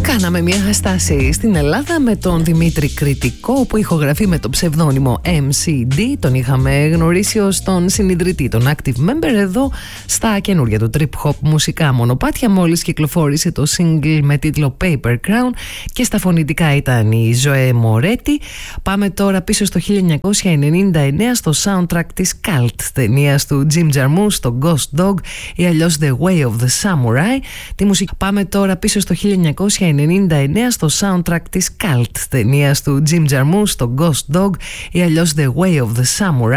Κάναμε μια στάση στην Ελλάδα με τον Δημήτρη Κρητικό, που ηχογραφεί με το ψευδόνυμο MCD. Τον είχαμε γνωρίσει ως τον συνιδρυτή, τον active member, εδώ στα καινούργια του trip hop μουσικά μονοπάτια. Μόλις κυκλοφόρησε το single με τίτλο Paper Crown και στα φωνητικά ήταν η Ζωέ Μορέτη. Πάμε τώρα πίσω στο 1999 στο soundtrack της cult ταινίας του Jim Jarmusch, το Ghost Dog ή αλλιώς The Way of the Samurai. Τη μουσική. Πάμε τώρα πίσω στο 1999 στο soundtrack της cult ταινίας του Jim Jarmusch, το Ghost Dog ή αλλιώς The Way of the Samurai.